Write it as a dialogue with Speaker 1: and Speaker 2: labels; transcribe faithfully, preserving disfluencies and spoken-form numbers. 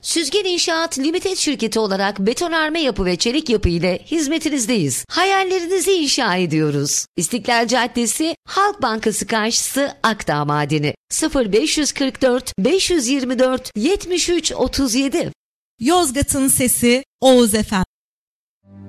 Speaker 1: Süzgen İnşaat Limited şirketi olarak betonarme yapı ve çelik yapı ile hizmetinizdeyiz. Hayallerinizi inşa ediyoruz. İstiklal Caddesi, Halk Bankası karşısı, Akdağ Madeni. sıfır beş kırk dört beş yirmi dört yetmiş üç otuz yedi.
Speaker 2: Yozgat'ın sesi Oğuz Efendi.